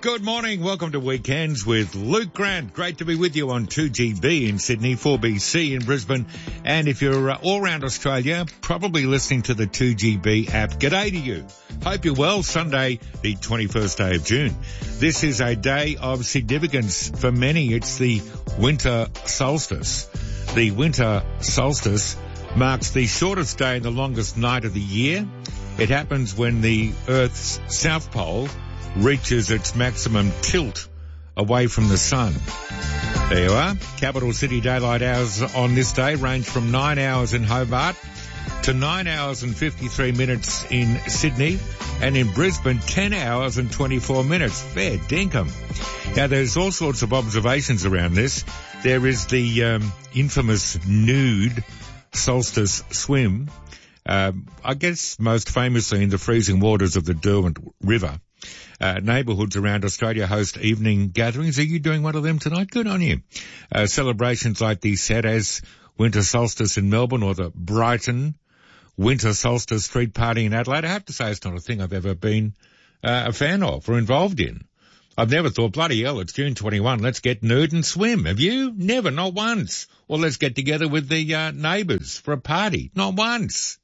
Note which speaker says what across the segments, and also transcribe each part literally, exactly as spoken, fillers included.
Speaker 1: Good morning. Welcome to Weekends with Luke Grant. Great to be with you on two G B in Sydney, four B C in Brisbane. And if you're uh, all around Australia, probably listening to the two G B app, g'day to you. Hope you're well. Sunday, the twenty-first day of June. This is a day of significance for many. It's the winter solstice. The winter solstice marks the shortest day and the longest night of the year. It happens when the Earth's south pole reaches its maximum tilt away from the sun. There you are. Capital city daylight hours on this day range from nine hours in Hobart to nine hours and fifty-three minutes in Sydney, and in Brisbane ten hours and twenty-four minutes. Fair dinkum. Now there's all sorts of observations around this. There is the um, infamous nude solstice swim, uh, I guess most famously in the freezing waters of the Derwent River. Uh, neighbourhoods around Australia host evening gatherings. Are you doing one of them tonight? Good on you. Uh, celebrations like the Sadaz Winter Solstice in Melbourne or the Brighton Winter Solstice Street Party in Adelaide. I have to say it's not a thing I've ever been uh, a fan of or involved in. I've never thought, bloody hell, it's June twenty-first, let's get nude and swim. Have you? Never, not once. Or let's get together with the uh, neighbours for a party. Not once.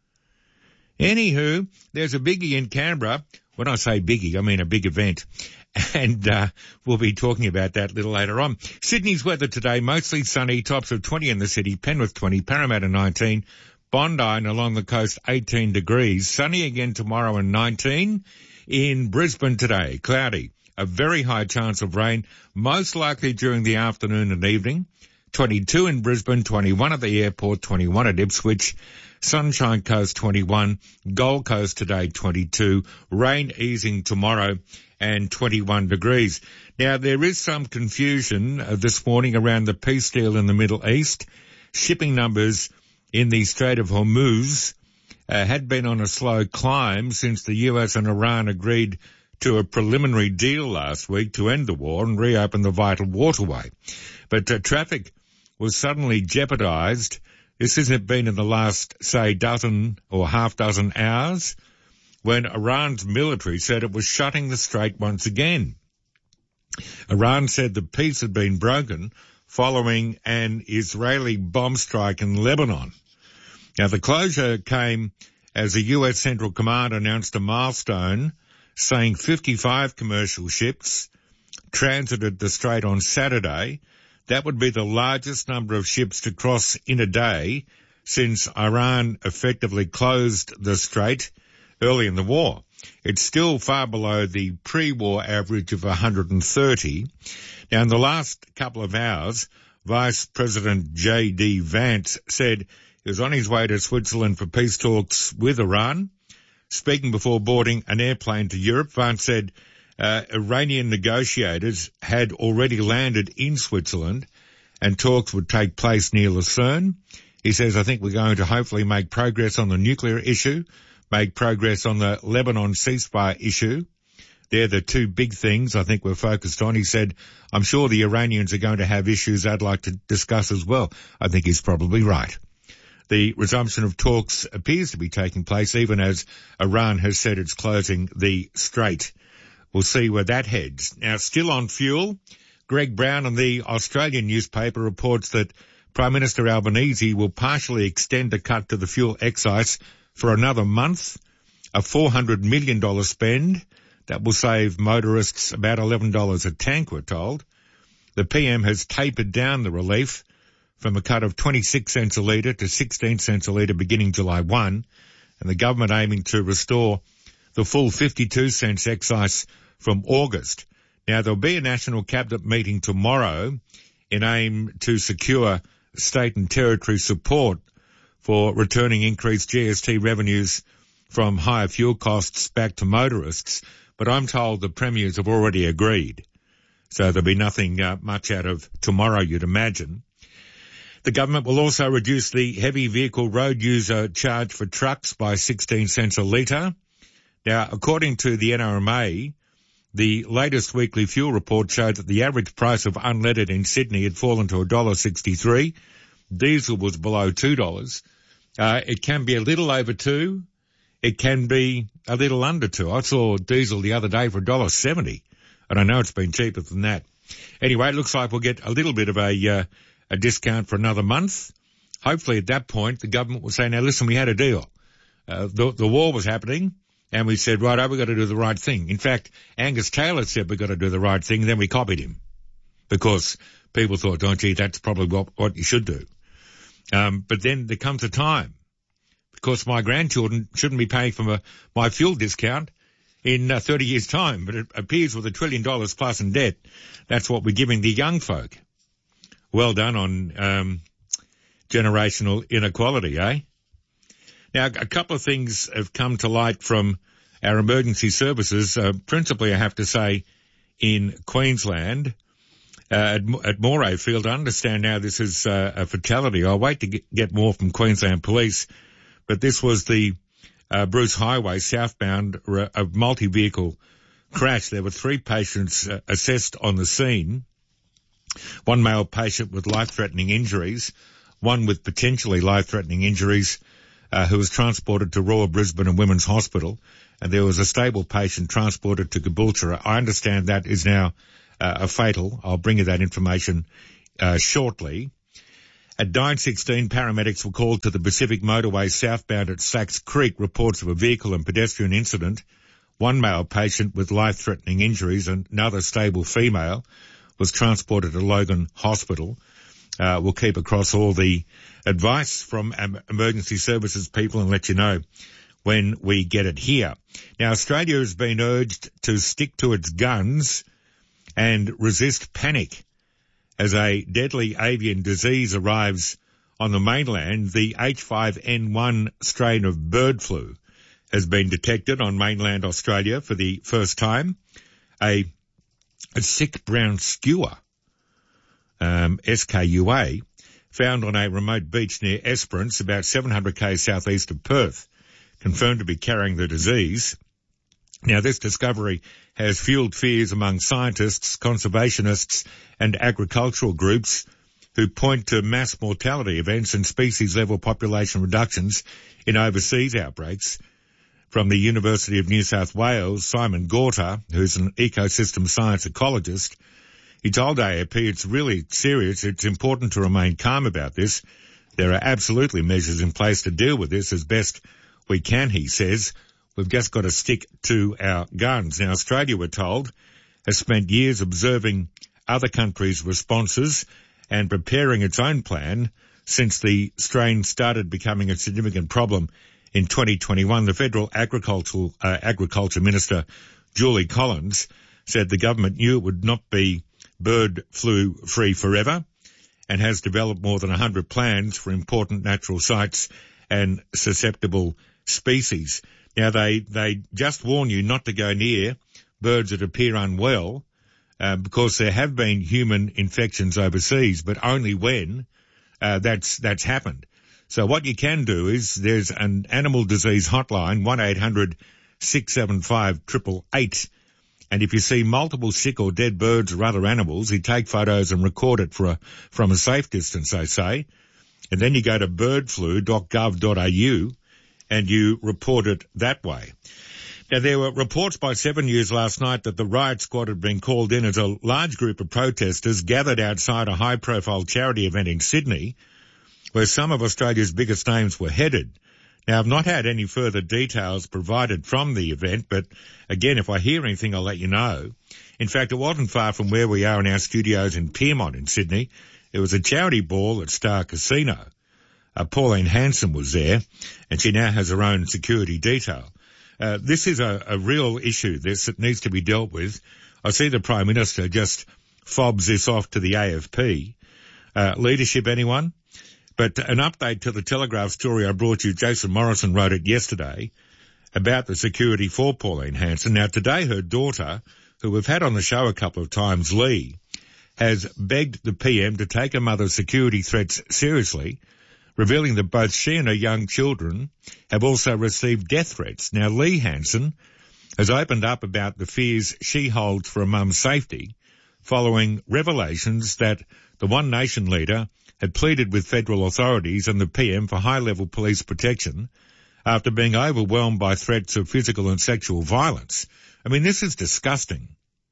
Speaker 1: Anywho, there's a biggie in Canberra. When I say biggie, I mean a big event. And uh, we'll be talking about that a little later on. Sydney's weather today, mostly sunny, tops of twenty in the city, Penrith twenty, Parramatta nineteen, Bondi and along the coast eighteen degrees. Sunny again tomorrow and nineteen. In Brisbane today, cloudy. A very high chance of rain, most likely during the afternoon and evening. twenty-two in Brisbane, twenty-one at the airport, twenty-one at Ipswich. Sunshine Coast twenty-one, Gold Coast today twenty-two, rain easing tomorrow and twenty-one degrees. Now there is some confusion uh, this morning around the peace deal in the Middle East. Shipping numbers in the Strait of Hormuz uh, had been on a slow climb since the U S and Iran agreed to a preliminary deal last week to end the war and reopen the vital waterway. But uh, traffic was suddenly jeopardized. This hasn't been in the last, say, dozen or half dozen hours when Iran's military said it was shutting the strait once again. Iran said the peace had been broken following an Israeli bomb strike in Lebanon. Now, the closure came as the U S Central Command announced a milestone saying fifty-five commercial ships transited the strait on Saturday. That would be the largest number of ships to cross in a day since Iran effectively closed the strait early in the war. It's still far below the pre-war average of one hundred thirty. Now, in the last couple of hours, Vice President J D Vance said he was on his way to Switzerland for peace talks with Iran. Speaking before boarding an airplane to Europe, Vance said Uh, Iranian negotiators had already landed in Switzerland and talks would take place near Lucerne. He says, I think we're going to hopefully make progress on the nuclear issue, make progress on the Lebanon ceasefire issue. They're the two big things I think we're focused on. He said, I'm sure the Iranians are going to have issues they'd like to discuss as well. I think he's probably right. The resumption of talks appears to be taking place even as Iran has said it's closing the strait. We'll see where that heads. Now, still on fuel, Greg Brown in the Australian newspaper reports that Prime Minister Albanese will partially extend the cut to the fuel excise for another month, a four hundred million dollars spend. That will save motorists about eleven dollars a tank, we're told. The P M has tapered down the relief from a cut of twenty-six cents a litre to sixteen cents a litre beginning July first, and the government aiming to restore the full fifty-two cents excise from August. Now, there'll be a National Cabinet meeting tomorrow in aim to secure state and territory support for returning increased G S T revenues from higher fuel costs back to motorists. But I'm told the premiers have already agreed. So there'll be nothing uh, much out of tomorrow, you'd imagine. The government will also reduce the heavy vehicle road user charge for trucks by sixteen cents a litre. Now, according to the N R M A, the latest weekly fuel report showed that the average price of unleaded in Sydney had fallen to one dollar sixty-three. Diesel was below two dollars. Uh, it can be a little over two. It can be a little under two. I saw diesel the other day for one dollar seventy. And I know it's been cheaper than that. Anyway, it looks like we'll get a little bit of a, uh, a discount for another month. Hopefully at that point, the government will say, now listen, we had a deal. Uh, the, the war was happening, and we said, right, oh, we've got to do the right thing. In fact, Angus Taylor said we've got to do the right thing, and then we copied him. Because people thought, oh, gee, that's probably what, what you should do. Um, but then there comes a time, because my grandchildren shouldn't be paying for my, my fuel discount in uh, thirty years' time. But it appears with a trillion dollars plus in debt, that's what we're giving the young folk. Well done on um, generational inequality, eh? Now, a couple of things have come to light from our emergency services, uh, principally, I have to say, in Queensland. Uh, at, at Morayfield, I understand now this is uh, a fatality. I'll wait to get, get more from Queensland Police, but this was the uh, Bruce Highway southbound uh, a multi-vehicle crash. There were three patients uh, assessed on the scene. One male patient with life-threatening injuries, one with potentially life-threatening injuries uh, who was transported to Royal Brisbane and Women's Hospital, and there was a stable patient transported to Caboolture. I understand that is now uh, a fatal. I'll bring you that information uh, shortly. At nine sixteen, paramedics were called to the Pacific Motorway southbound at Sacks Creek. Reports of a vehicle and pedestrian incident. One male patient with life-threatening injuries and another stable female was transported to Logan Hospital. Uh, we'll keep across all the advice from um, emergency services people and let you know when we get it here. Now, Australia has been urged to stick to its guns and resist panic as a deadly avian disease arrives on the mainland. The H five N one strain of bird flu has been detected on mainland Australia for the first time. A, a sick brown skua, um, S K U A, found on a remote beach near Esperance, about seven hundred kays southeast of Perth, confirmed to be carrying the disease. Now, this discovery has fueled fears among scientists, conservationists and agricultural groups who point to mass mortality events and species-level population reductions in overseas outbreaks. From the University of New South Wales, Simon Gorter, who's an ecosystem science ecologist, he told A A P it's really serious. It's important to remain calm about this. There are absolutely measures in place to deal with this as best we can, he says. We've just got to stick to our guns. Now, Australia, we're told, has spent years observing other countries' responses and preparing its own plan since the strain started becoming a significant problem in twenty twenty-one. The Federal Agricultural, uh, Agriculture Minister, Julie Collins, said the government knew it would not be bird flu free forever and has developed more than one hundred plans for important natural sites and susceptible species. Now, they, they just warn you not to go near birds that appear unwell uh, because there have been human infections overseas, but only when uh, that's that's happened. So what you can do is there's an animal disease hotline, one eight hundred six seven five eight eight eight. And if you see multiple sick or dead birds or other animals, you take photos and record it for a, from a safe distance, they say. And then you go to bird flu dot gov dot a u and you report it that way. Now, there were reports by Seven News last night that the riot squad had been called in as a large group of protesters gathered outside a high-profile charity event in Sydney, where some of Australia's biggest names were headed. Now, I've not had any further details provided from the event, but again, if I hear anything, I'll let you know. In fact, it wasn't far from where we are in our studios in Pyrmont in Sydney. It was a charity ball at Star Casino. Uh, Pauline Hanson was there, and she now has her own security detail. Uh, this is a, a real issue, this, that needs to be dealt with. I see the Prime Minister just fobs this off to the A F P. Uh, leadership, anyone? But an update to the Telegraph story I brought you, Jason Morrison wrote it yesterday, about the security for Pauline Hanson. Now, today her daughter, who we've had on the show a couple of times, Lee, has begged the P M to take her mother's security threats seriously, revealing that both she and her young children have also received death threats. Now, Lee Hanson has opened up about the fears she holds for her mum's safety following revelations that the One Nation leader had pleaded with federal authorities and the P M for high-level police protection after being overwhelmed by threats of physical and sexual violence. I mean, this is disgusting.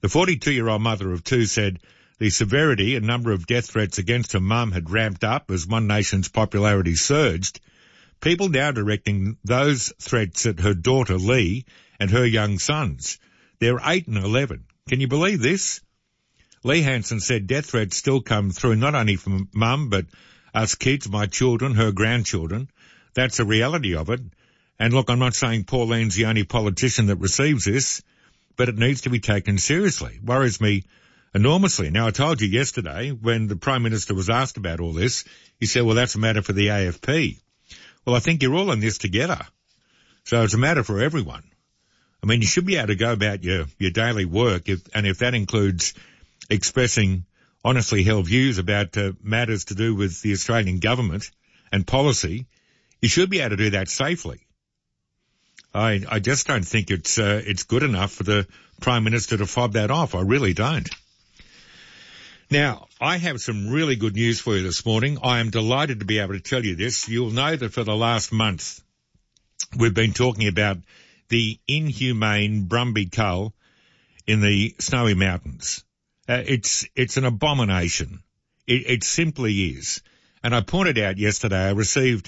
Speaker 1: The forty-two-year-old mother of two said the severity and number of death threats against her mum had ramped up as One Nation's popularity surged. People now directing those threats at her daughter Lee and her young sons. They're eight and eleven. Can you believe this? Lee Hansen said death threats still come through not only from mum, but us kids, my children, her grandchildren. That's the reality of it. And look, I'm not saying Pauline's the only politician that receives this, but it needs to be taken seriously. Worries me enormously. Now, I told you yesterday when the Prime Minister was asked about all this, he said, well, that's a matter for the A F P. Well, I think you're all in this together. So it's a matter for everyone. I mean, you should be able to go about your, your daily work, if, and if that includes expressing honestly held views about uh, matters to do with the Australian government and policy, you should be able to do that safely. I, I just don't think it's uh, it's good enough for the Prime Minister to fob that off. I really don't. Now, I have some really good news for you this morning. I am delighted to be able to tell you this. You'll know that for the last month we've been talking about the inhumane Brumby cull in the Snowy Mountains. Uh, it's it's an abomination. It, it simply is. And I pointed out yesterday I received